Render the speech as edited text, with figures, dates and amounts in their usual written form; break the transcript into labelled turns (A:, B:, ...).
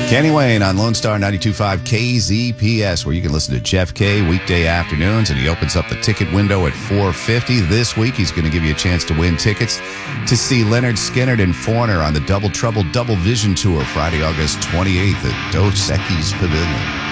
A: Kenny Wayne on Lone Star 92.5 KZPS, where you can listen to Jeff K weekday afternoons, and he opens up the ticket window at 4:50. This week, he's going to give you a chance to win tickets to see Leonard Skinner and Foreigner on the Double Trouble Double Vision Tour, Friday, August 28th at Dos Equis Pavilion.